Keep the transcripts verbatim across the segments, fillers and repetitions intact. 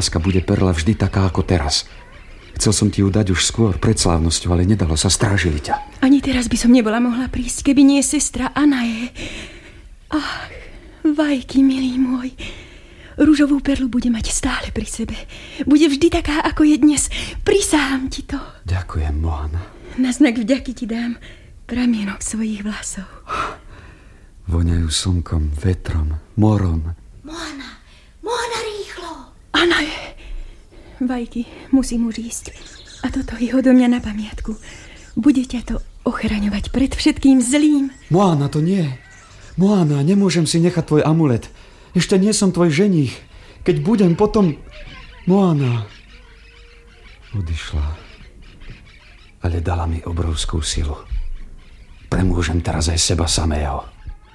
láska bude, Perla, vždy taká ako teraz. Chcel som ti ju dať už skôr, pred slávnosťou, ale nedalo sa, strážili ťa. Ani teraz by som nebola mohla prísť, keby nie sestra Anaje. Ach, Vajky, milý môj. Ružovú perlu bude mať stále pri sebe. Bude vždy taká, ako je dnes. Prisahám ti to. Ďakujem, Moana. Na znak vďaky ti dám pramienok svojich vlasov. Voňajú slnkom, vetrom, morom. Moana, Moana, rýchlo. Anaje. Vajky, musím už ísť. A toto je odo mňa na pamiatku. Bude ťa to ochraňovať pred všetkým zlým. Moana, to nie. Moana, nemôžem si nechať tvoj amulet. Ešte nie som tvoj ženích. Keď budem, potom... Moana. Odišla. Ale dala mi obrovskú silu. Premôžem teraz aj seba samého.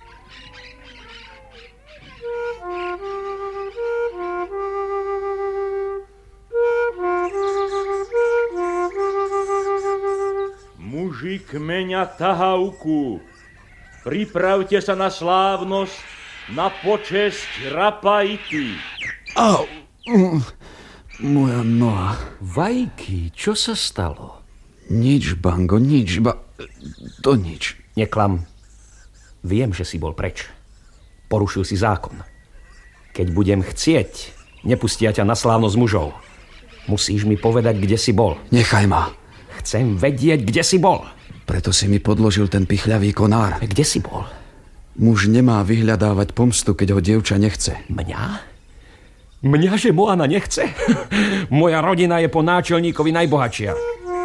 Muži kmeňa Tahavku, pripravte sa na slávnosť, na počesť Rapaity. Au! Moja noha. Vajky, čo sa stalo? Nič, Bango, nič, iba to nič. Neklam. Viem, že si bol preč. Porušil si zákon. Keď budem chcieť, nepustia ťa na slávnosť mužov. Musíš mi povedať, kde si bol. Nechaj ma. Chcem vedieť, kde si bol. Preto si mi podložil ten pichľavý konár. Kde si bol? Muž nemá vyhľadávať pomstu, keď ho dievča nechce. Mňa? Mňa, že Moana nechce? Moja rodina je po náčelníkovi najbohatšia.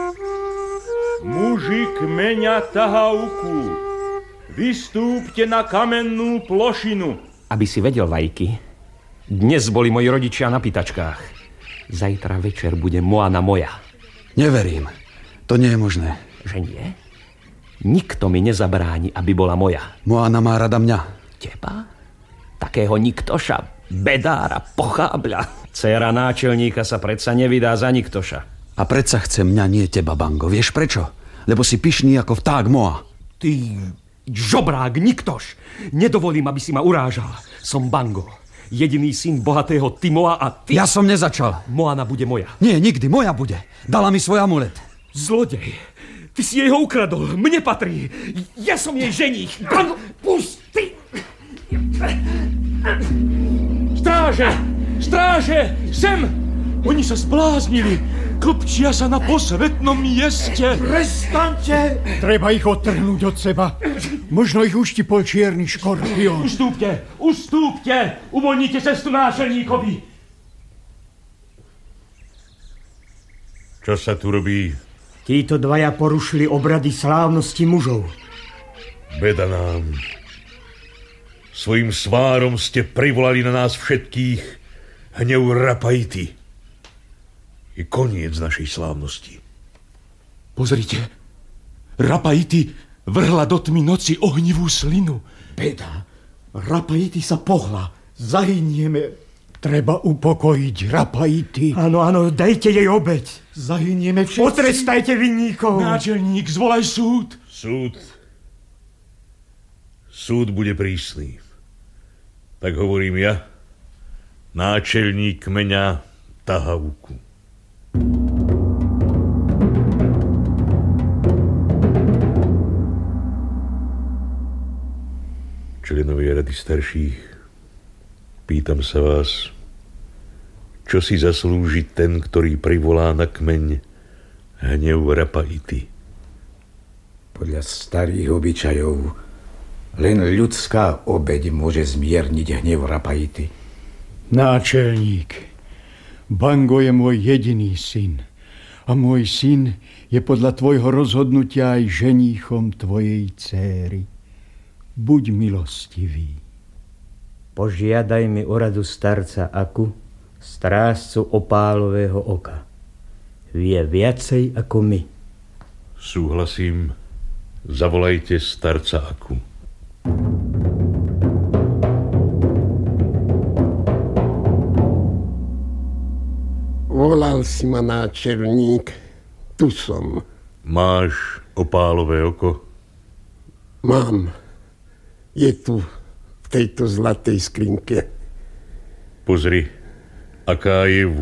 Muži kmeňa Tahavku, vystúpte na kamennú plošinu. Aby si vedel, Vajky, dnes boli moji rodičia na pýtačkách. Zajtra večer bude Moana moja. Neverím. To nie je možné. Že nie? Nikto mi nezabráni, aby bola moja. Moana má rada mňa. Teba? Takého niktoša, bedára, pochábľa. Dcéra náčelníka sa predsa nevydá za niktoša. A predsa chce mňa, nie teba, Bango. Vieš prečo? Lebo si pyšný ako vták Moa. Ty žobrák, niktoš. Nedovolím, aby si ma urážal. Som Bango, jediný syn bohatého Timoa a ty... Ja som nezačal. Moana bude moja. Nie, nikdy, moja bude. Dala mi svoj amulet. Zlodej. Ty si jej ho ukradol, mne patrí. Ja som jej ženích. Bango, pusti! Stráže! Stráže! Sem! Oni sa zbláznili. Klpčia sa na posvetnom mieste. Prestaňte! Treba ich odtrhnúť od seba. Možno ich uštipol čierny škorpión. Ustúpte! Ustúpte! Uvoľnite cestu náčelníkovi. Čo sa tu robí? Títo dvaja porušili obrady slávnosti mužov. Beda nám. Svojím svárom ste privolali na nás všetkých hnev Rapaity. Je koniec našej slávnosti. Pozrite, Rapaity vrhla do tmy noci ohnivú slinu. Beda, Rapaity sa pohla. Zahynieme. Treba upokojiť Rapaity. Áno, áno, dajte jej obeť. Zahynieme všetci. Potrestajte vinníkov. Náčelník, zvolaj súd. Súd. Súd bude prísny. Tak hovorím ja, náčelník kmeňa Tahavku. Členovia rady starších, pýtam sa vás, čo si zaslúži ten, ktorý privolá na kmeň hnev Rapaity? Podľa starých obyčajov len ľudská obeť môže zmierniť hnev Rapaity. Náčelník, Bango je môj jediný syn a môj syn je podľa tvojho rozhodnutia aj ženíchom tvojej céry. Buď milostivý. Požiadaj mi o radu starca Aku, strážcu opálového oka. Vie viacej ako my. Súhlasím. Zavolajte starca Aku. Volal si ma, náčelník. Tu som. Máš opálové oko? Mám. Je tu v tejto zlatej skrinke. Pozri, aká je